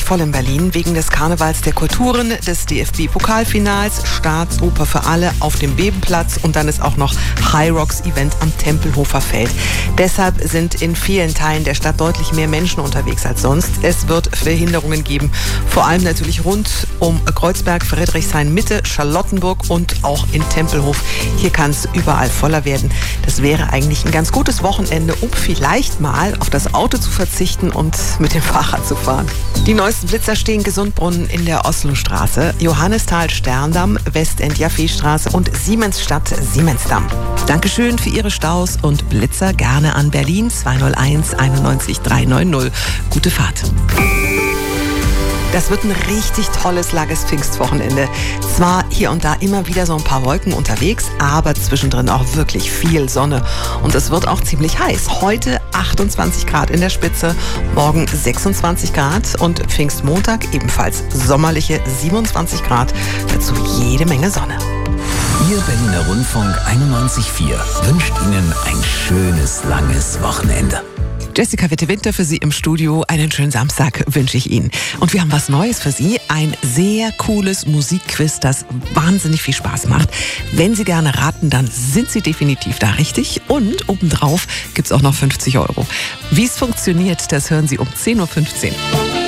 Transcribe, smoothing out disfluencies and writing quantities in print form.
voll in Berlin wegen des Karnevals der Kulturen, des DFB-Pokalfinals, Staatsoper für alle auf dem Bebenplatz und dann ist auch noch High Rocks Event am Tempelhofer Feld. Deshalb sind in vielen Teilen der Stadt deutlich mehr Menschen unterwegs als sonst. Es wird Verhinderungen geben, vor allem natürlich rund um Kreuzberg, Friedrichshain, Mitte, Charlottenburg und auch in Tempelhof. Hier kann es überall voller werden. Das wäre eigentlich ein ganz gutes Wochenende, um vielleicht mal auf das Auto zu verzichten und mit dem Fahrrad zu fahren. Die neuesten Blitzer stehen Gesundbrunnen in der Oslostraße, Johannisthal Sterndamm, Westend Jaffeestraße und Siemensstadt Siemensdamm. Dankeschön für Ihre Staus und Blitzer gerne an Berlin 201 91 390. Gute Fahrt. Das wird ein richtig tolles langes Pfingstwochenende. Zwar hier und da immer wieder so ein paar Wolken unterwegs, aber zwischendrin auch wirklich viel Sonne. Und es wird auch ziemlich heiß. Heute 28 Grad in der Spitze, morgen 26 Grad und Pfingstmontag ebenfalls sommerliche 27 Grad. Dazu jede Menge Sonne. Ihr Berliner Rundfunk 91.4 wünscht Ihnen ein schönes, langes Wochenende. Jessica Witte-Winter für Sie im Studio. Einen schönen Samstag wünsche ich Ihnen. Und wir haben was Neues für Sie. Ein sehr cooles Musikquiz, das wahnsinnig viel Spaß macht. Wenn Sie gerne raten, dann sind Sie definitiv da richtig. Und obendrauf gibt's auch noch 50 Euro. Wie es funktioniert, das hören Sie um 10.15 Uhr.